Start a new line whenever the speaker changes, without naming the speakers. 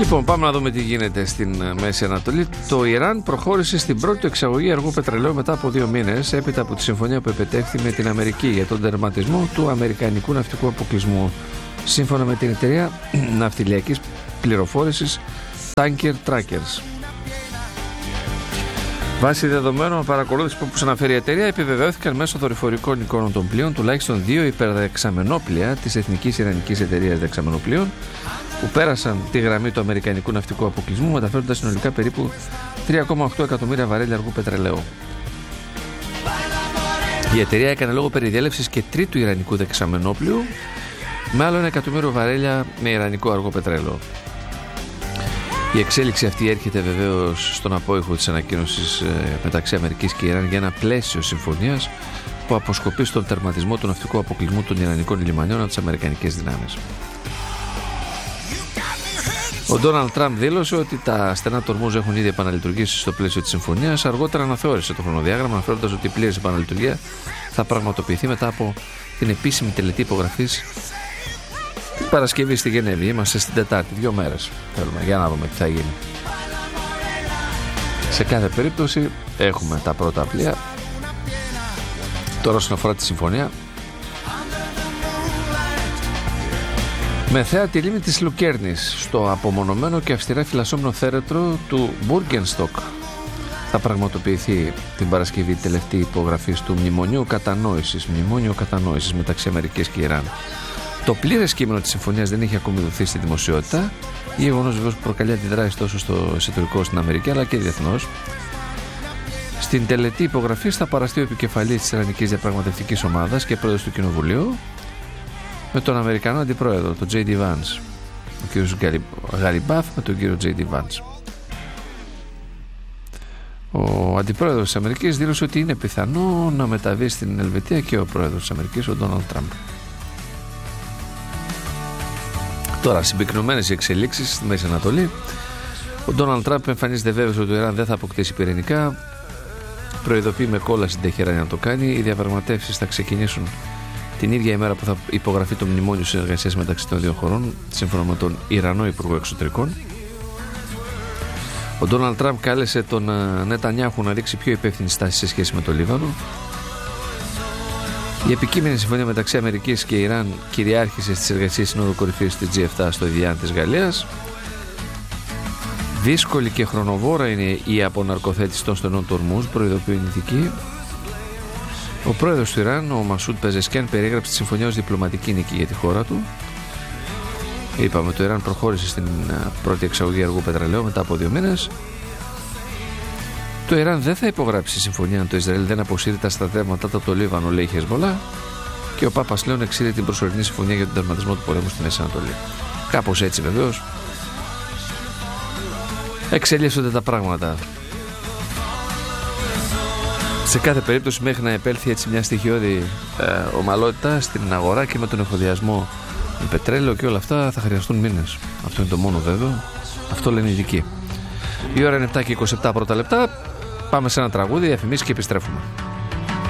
Λοιπόν, πάμε να δούμε τι γίνεται στην Μέση Ανατολή. Το Ιράν προχώρησε στην πρώτη εξαγωγή αργού πετρελαίου μετά από 2 μήνες, έπειτα από τη συμφωνία που επετέχθη με την Αμερική για τον τερματισμό του αμερικανικού ναυτικού αποκλεισμού. Σύμφωνα με την εταιρεία ναυτιλιακής πληροφόρησης Tanker Trackers. Βάσει δεδομένων παρακολούθηση που αναφέρει η εταιρεία, επιβεβαιώθηκαν μέσω δορυφορικών εικόνων των πλοίων τουλάχιστον 2 υπερδεξαμενόπλια της Εθνικής Ιρανικής Εταιρείας Δεξαμενοπλοίων που πέρασαν τη γραμμή του αμερικανικού ναυτικού αποκλεισμού, μεταφέροντας συνολικά περίπου 3,8 εκατομμύρια βαρέλια αργού πετρελαίου. Η εταιρεία έκανε λόγο περί διέλευσης και τρίτου ιρανικού δεξαμενόπλοιου με άλλο 1 εκατομμύριο βαρέλια με ιρανικό αργό πετρέλαιο. Η εξέλιξη αυτή έρχεται βεβαίως στον απόϊχο της ανακοίνωσης μεταξύ Αμερικής και Ιράν για ένα πλαίσιο συμφωνίας που αποσκοπεί στον τερματισμό του ναυτικού αποκλεισμού των ιρανικών λιμανιών από τις αμερικανικές δυνάμεις. Ο Ντόναλντ Τραμπ δήλωσε ότι τα στενά του Ορμούζ έχουν ήδη επαναλειτουργήσει στο πλαίσιο της συμφωνίας. Αργότερα αναθεώρησε το χρονοδιάγραμμα, αναφέροντας ότι η πλήρης επαναλειτουργία θα πραγματοποιηθεί μετά από την επίσημη τελετή υπογραφής την Παρασκευή στη Γενέβη. Είμαστε στην Τετάρτη, 2 μέρες θέλουμε για να δούμε τι θα γίνει. Σε κάθε περίπτωση έχουμε τα πρώτα πλοία. Τώρα όσον αφορά τη συμφωνία, με θέα τη λίμνη της Λουκέρνης στο απομονωμένο και αυστηρά φυλασσόμενο θέρετρο του Μπούργενστοκ θα πραγματοποιηθεί την Παρασκευή η τελευταία υπογραφή του μνημονίου κατανόησης μεταξύ Αμερικής και Ιράν. Το πλήρες κείμενο της συμφωνίας δεν έχει ακόμη δοθεί στη δημοσιότητα, γεγονός βεβαίως που προκαλεί αντιδράσεις τόσο στο εσωτερικό στην Αμερική αλλά και διεθνώς. Στην τελετή υπογραφής θα παραστεί ο επικεφαλής της Ιρανικής Διαπραγματευτικής Ομάδας και πρόεδρος του Κοινοβουλίου με τον Αμερικανό αντιπρόεδρο, τον J.D. Vance, ο κύριος Γαριμπάφ με τον κύριο J.D. Vance. Ο αντιπρόεδρος της Αμερικής δήλωσε ότι είναι πιθανό να μεταβεί στην Ελβετία και ο πρόεδρος της Αμερικής, ο Ντόναλντ Τραμπ. Τώρα, συμπυκνωμένες οι εξελίξεις στη Μέση Ανατολή. Ο Ντόναλντ Τραμπ εμφανίζεται βέβαιος ότι το Ιράν δεν θα αποκτήσει πυρηνικά. Προειδοποιεί με κόλαση την Τεχεράνη να το κάνει. Οι διαπραγματεύσεις θα ξεκινήσουν την ίδια ημέρα που θα υπογραφεί το μνημόνιο συνεργασίας μεταξύ των δύο χωρών, σύμφωνα με τον Ιρανό Υπουργό Εξωτερικών. Ο Ντόναλντ Τραμπ κάλεσε τον Νετανιάχου να δείξει πιο υπεύθυνη στάση σε σχέση με το Λίβανο. Η επικείμενη συμφωνία μεταξύ Αμερικής και Ιράν κυριάρχησε στις εργασίες Συνόδου Κορυφής της G7 στο Ιδιάν της Γαλλίας. Δύσκολη και χρονοβόρα είναι η αποναρκοθέτηση των στενών του Ορμούζ, προειδοποιούν οι ειδικοί. Ο πρόεδρος του Ιράν, ο Μασούντ Πεζεσκιάν, περιέγραψε τη συμφωνία ως διπλωματική νίκη για τη χώρα του. Είπαμε, το Ιράν προχώρησε στην πρώτη εξαγωγή αργού πετρελαίου μετά από 2 μήνες. Το Ιράν δεν θα υπογράψει συμφωνία αν το Ισραήλ δεν αποσύρει τα στρατεύματα από το Λίβανο, λέει η Χεσμολά. Και ο Πάπας Λέων εξήρε την προσωρινή συμφωνία για τον τερματισμό του πολέμου στη Μέση Ανατολή. Κάπως έτσι βεβαίως εξελίσσονται τα πράγματα. Σε κάθε περίπτωση, μέχρι να επέλθει έτσι μια στοιχειώδη ομαλότητα στην αγορά και με τον εφοδιασμό με πετρέλαιο και όλα αυτά, θα χρειαστούν μήνες. Αυτό είναι το μόνο βέβαιο. Αυτό λένε οι ειδικοί. Η ώρα είναι 7 και 27 πρώτα λεπτά. Πάμε σε ένα τραγούδι, διαφημίσεις και επιστρέφουμε.